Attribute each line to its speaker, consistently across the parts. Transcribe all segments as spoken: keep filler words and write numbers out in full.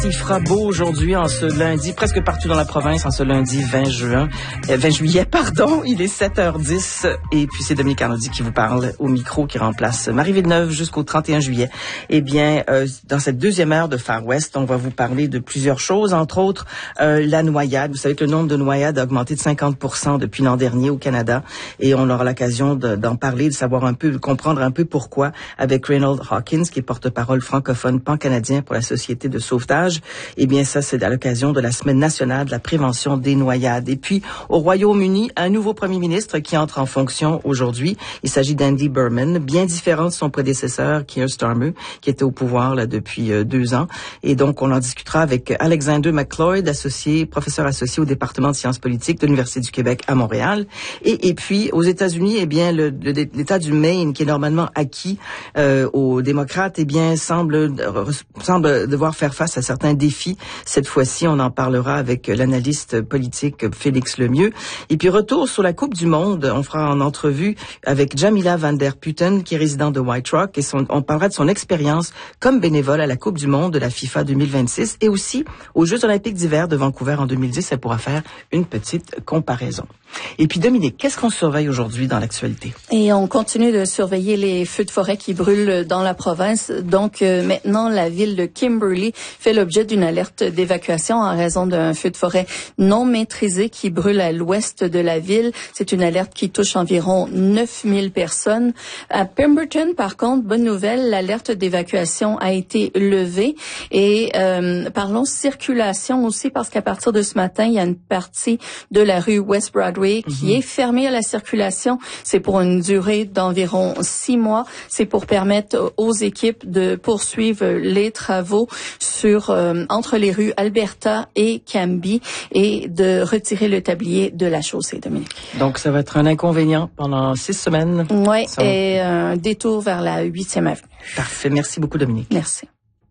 Speaker 1: Il fera beau aujourd'hui en ce lundi, presque partout dans la province, en ce lundi vingt juin, euh, vingt juillet, pardon. Il est sept heures dix et puis c'est Dominique Arnoldi qui vous parle au micro, qui remplace Marie Villeneuve jusqu'au trente et un juillet. Eh bien, euh, dans cette deuxième heure de Far West, on va vous parler de plusieurs choses, entre autres euh, la noyade. Vous savez que le nombre de noyades a augmenté de cinquante pour cent depuis l'an dernier au Canada et on aura l'occasion de, d'en parler, de savoir un peu, de comprendre un peu pourquoi avec Reynold Hawkins, qui est porte-parole francophone pan-canadien pour la Société de sauvetage. Eh bien, ça, c'est à l'occasion de la Semaine nationale de la prévention des noyades. Et puis, au Royaume-Uni, un nouveau premier ministre qui entre en fonction aujourd'hui. Il s'agit d'Andy Burnham, bien différent de son prédécesseur, Keir Starmer, qui était au pouvoir là depuis euh, deux ans. Et donc, on en discutera avec Alexander McLeod, associé, professeur associé au département de sciences politiques de l'Université du Québec à Montréal. Et, et puis, aux États-Unis, eh bien, le, le, l'État du Maine, qui est normalement acquis euh, aux démocrates, eh bien, semble, semble devoir faire face à certains défis. Cette fois-ci, on en parlera avec l'analyste politique Félix Lemieux. Et puis, retour sur la Coupe du Monde. On fera en entrevue avec Jamila van der Putten, qui est résidente de White Rock, et son, on parlera de son expérience comme bénévole à la Coupe du Monde de la FIFA deux mille vingt-six et aussi aux Jeux olympiques d'hiver de Vancouver en deux mille dix. Elle pourra faire une petite comparaison. Et puis, Dominique, qu'est-ce qu'on surveille aujourd'hui dans l'actualité?
Speaker 2: Et on continue de surveiller les feux de forêt qui brûlent dans la province. Donc, euh, maintenant, la ville de Kimberley fait l'objet d'une alerte d'évacuation en raison d'un feu de forêt non maîtrisé qui brûle à l'ouest de la ville. C'est une alerte qui touche environ neuf mille personnes. À Pemberton, par contre, bonne nouvelle, l'alerte d'évacuation a été levée. Et euh, parlons circulation aussi, parce qu'à partir de ce matin, il y a une partie de la rue West Broadway qui mm-hmm. est fermée à la circulation. C'est pour une durée d'environ six mois. C'est pour permettre aux équipes de poursuivre les travaux sur euh, entre les rues Alberta et Cambie et de retirer le tablier de la chaussée, Dominique.
Speaker 1: Donc, ça va être un inconvénient pendant six semaines.
Speaker 2: Oui, ça... et un détour vers la huitième avenue.
Speaker 1: Parfait. Merci beaucoup, Dominique.
Speaker 2: Merci.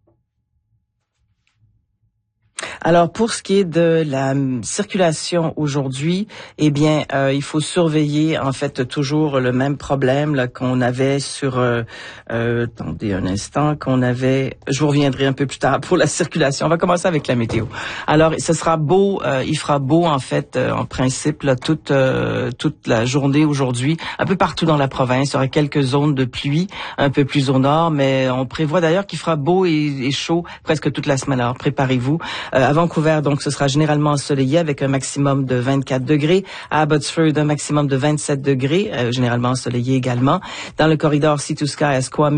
Speaker 1: Alors, pour ce qui est de la circulation aujourd'hui, eh bien, euh, il faut surveiller, en fait, toujours le même problème là, qu'on avait sur... Euh, euh, attendez un instant, qu'on avait... Je vous reviendrai un peu plus tard pour la circulation. On va commencer avec la météo. Alors, ce sera beau, euh, il fera beau, en fait, euh, en principe, là, toute, euh, toute la journée aujourd'hui, un peu partout dans la province. Il y aura quelques zones de pluie, un peu plus au nord, mais on prévoit d'ailleurs qu'il fera beau et, et chaud presque toute la semaine. Alors, préparez-vous. Euh, À Vancouver, donc, ce sera généralement ensoleillé avec un maximum de vingt-quatre degrés. À Abbotsford, un maximum de vingt-sept degrés, euh, généralement ensoleillé également. Dans le corridor Sea to Sky à Squamish,